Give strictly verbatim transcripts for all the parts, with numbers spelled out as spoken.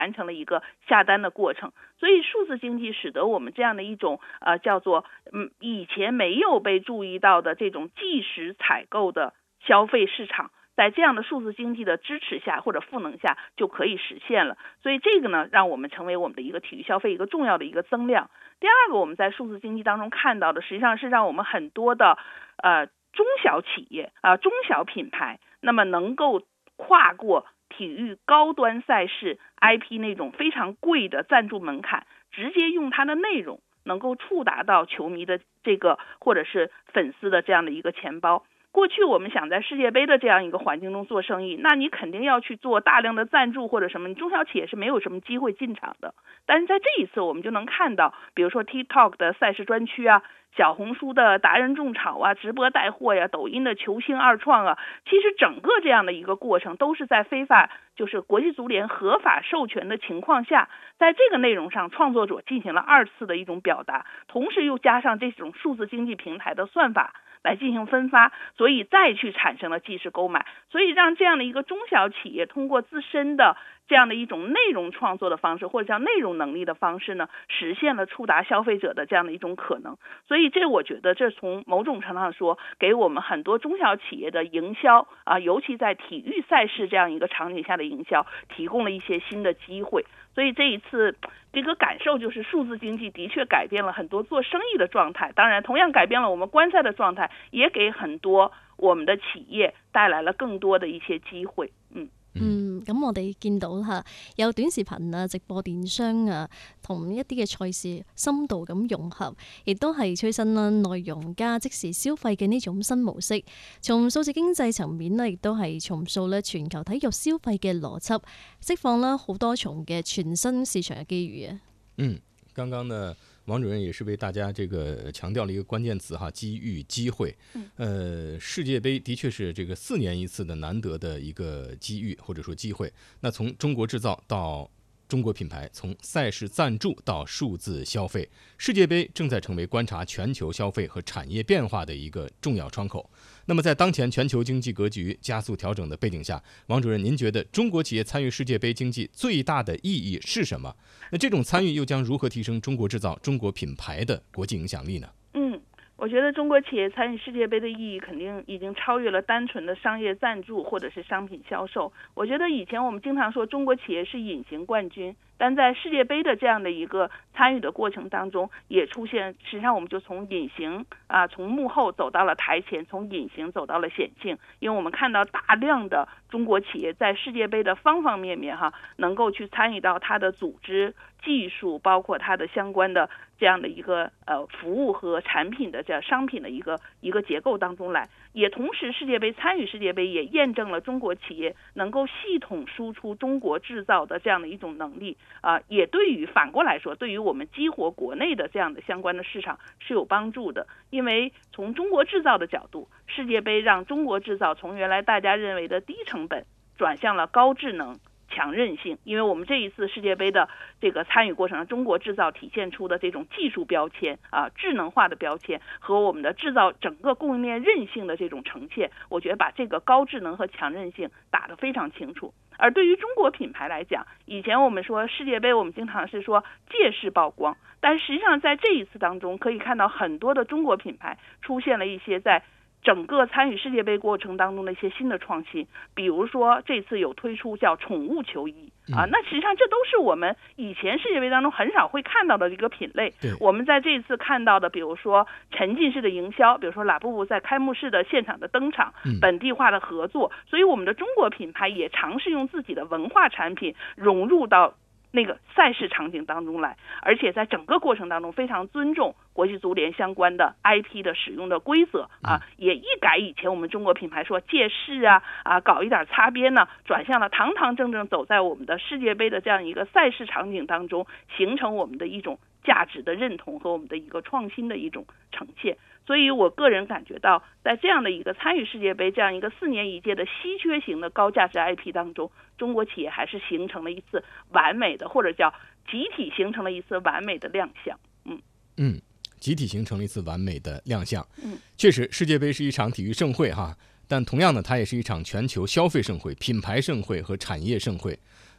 完成了一个下单的过程。所以数字经济使得我们这样的一种呃叫做嗯以前没有被注意到的这种即时采购的消费市场，在这样的数字经济的支持下或者赋能下就可以实现了。所以这个呢，让我们成为我们的一个体育消费一个重要的一个增量。第二个，我们在数字经济当中看到的，实际上是让我们很多的呃中小企业啊、呃、中小品牌，那么能够跨过体育高端赛事 I P 那种非常贵的赞助门槛，直接用它的内容能够触达到球迷的这个或者是粉丝的这样的一个钱包。过去我们想在世界杯的这样一个环境中做生意，那你肯定要去做大量的赞助或者什么，你中小企业是没有什么机会进场的。但是在这一次我们就能看到，比如说 TikTok 的赛事专区啊，小红书的达人种草啊，直播带货呀，抖音的球星二创啊，其实整个这样的一个过程都是在非法就是国际足联合法授权的情况下，在这个内容上创作者进行了二次的一种表达，同时又加上这种数字经济平台的算法来进行分发，所以再去产生了即时购买，所以让这样的一个中小企业通过自身的这样的一种内容创作的方式，或者叫内容能力的方式呢，实现了触达消费者的这样的一种可能。所以这我觉得这从某种程度上说，给我们很多中小企业的营销啊，尤其在体育赛事这样一个场景下的营销，提供了一些新的机会。所以这一次这个感受就是数字经济的确改变了很多做生意的状态，当然同样改变了我们观赛的状态，也给很多我們嘅企業帶來了更多的一些機會。嗯嗯，咁我哋見到嚇有短視頻啊、直播電商啊，同一啲嘅賽事深度咁融合，亦都係催生啦內容加即時消費嘅呢種新模式。從數字經濟層面呢，亦都係重塑咧全球體育消費嘅邏輯，釋放啦好多重嘅全新市場嘅機遇啊。 嗯，剛剛呢王主任也是為大家這個強調了一個關鍵詞哈，機遇機會。呃，世界杯的確是這個四年一次的難得的一個機遇或者說機會。那從中國製造到中國品牌，從賽事贊助到數字消費，世界杯正在成為觀察全球消費和產業變化的一個重要窗口。那麼在當前全球經濟格局加速調整的背景下，王主任您覺得中國企業參與世界杯經濟最大的意義是什麼？那這種參與又將如何提升中國製造中國品牌的國際影響力呢？ 嗯，我覺得中國企業參與世界杯的意義肯定已經超越了單純的商業贊助或者是商品銷售。我覺得以前我們經常說中國企業是隱形冠軍，但在世界杯的這樣的一個參與的過程當中，也出現，實際上我們就從隱形啊，從幕後走到了台前，從隱形走到了顯性。因為我們看到大量的中國企業在世界杯的方方面面哈，能夠去參與到它的組織、技術，包括它的相關的這樣的一個呃服務和產品的這樣商品的一個一個結構當中來。也同時，世界杯參與世界杯也驗證了中國企業能夠系統輸出中國製造的這樣的一種能力啊、呃，也對於反過來說，對於我們激活國內的這樣的相關的市場是有幫助的。因為從中國製造的角度，世界杯讓中國製造從原來大家認為的低成本轉向了高智能、強韌性。因為我們這一次世界杯的這個參與過程中，中國製造體現出的這種技術標籤啊、智能化的標籤和我們的製造整個供應鏈韌性的這種呈現，我覺得把這個高智能和強韌性打得非常清楚。而對於中國品牌來講，以前我們說世界杯，我們經常是說借勢曝光，但實際上在這一次當中，可以看到很多的中國品牌出現了一些在整個參與世界杯過程當中的一些新的創新，比如說這次有推出叫寵物球衣啊，那實際上這都是我們以前世界杯當中很少會看到的一個品類。我們在這一次看到的，比如說沉浸式的營銷，比如說拉布布在開幕式的現場的登場，本地化的合作，所以我們的中國品牌也嘗試用自己的文化產品融入到那個賽事場景當中來，而且在整個過程當中非常尊重國際足聯相關的 I P 的使用的規則啊，也一改以前我們中國品牌說借勢啊啊搞一點擦邊呢，轉向了堂堂正正走在我們的世界杯的這樣一個賽事場景當中，形成我們的一種價值的認同和我們的一個創新的一種呈現。所以我個人感覺到，在這樣的一個參與世界杯這樣一個四年一屆的稀缺型的高價值 I P 當中，中國企業還是形成了一次完美的，或者叫集體形成了一次完美的亮相。嗯嗯，集體形成了一次完美的亮相。嗯，確實世界杯是一場體育盛會哈，但同樣呢，它也是一場全球消費盛會、品牌盛會和產業盛會。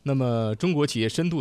那么中国企业深度